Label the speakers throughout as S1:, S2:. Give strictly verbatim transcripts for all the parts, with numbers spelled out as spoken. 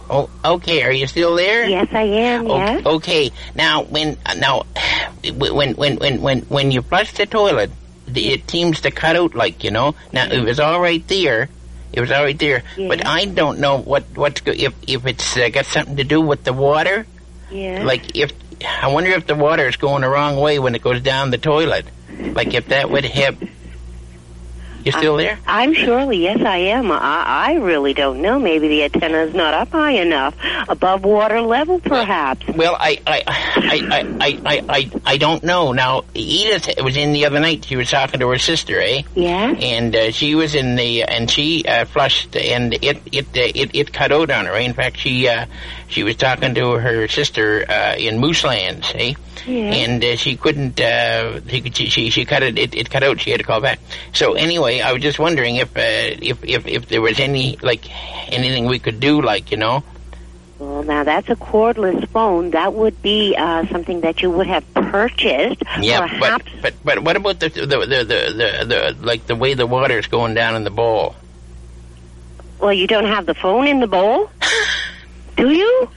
S1: Oh, okay. Are you still there?
S2: Yes, I am. Yes.
S1: O- okay. Now, when now, when when when when when you flush the toilet, it seems to cut out, like, you know. Now, it was all right there. It was all right there.
S2: Yeah.
S1: But I don't know what what's go- if if it's uh, got something to do with the water.
S2: Yeah.
S1: Like, if I wonder if the water is going the wrong way when it goes down the toilet. Like, if that would have. You still there?
S2: I'm surely, yes, I am. I, I really don't know. Maybe the antenna's not up high enough, above water level, perhaps.
S1: Well, I, I, I, I, I, I, I don't know. Now, Edith was in the other night. She was talking to her sister, eh?
S2: Yeah.
S1: And uh, she was in the, and she uh, flushed, and it, it, uh, it, it cut out on her. Eh? In fact, she, uh, she was talking to her sister uh, in Mooselands, eh?
S2: Yeah.
S1: And uh, she couldn't. Uh, she, she she cut it, it. It cut out. She had to call back. So anyway, I was just wondering if uh, if if if there was any like anything we could do, like, you know.
S2: Well, now that's a cordless phone. That would be uh, something that you would have purchased.
S1: Yeah,
S2: perhaps.
S1: but but but what about the the the the, the, the like the way the water's going down in the bowl?
S2: Well, you don't have the phone in the bowl, do you?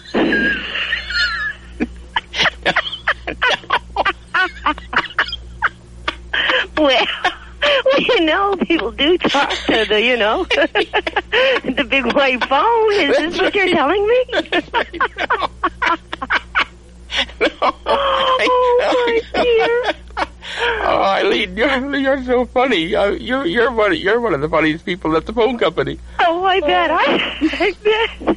S2: Well, well, you know, people do talk to the, you know, the big white phone. Is this what you're telling me?
S1: No.
S2: Oh, my dear.
S1: Oh, Eileen, you're, you're so funny. Uh, you're you're one you're one of the funniest people at the phone company.
S2: Oh, I bet. I, I bet.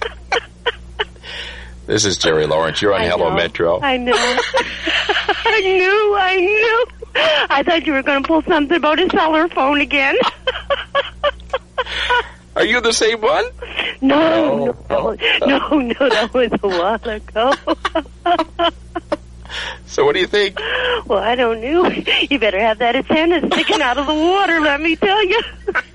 S3: This is Jerry Lawrence. You're on
S2: I
S3: Hello
S2: know.
S3: Metro.
S2: I know. I knew. I knew. I thought you were going to pull something about a cellar phone again.
S3: Are you the same one?
S2: No, no, no, no, no, that was a while ago.
S3: So what do you think?
S2: Well, I don't know. You better have that antenna sticking out of the water, let me tell you.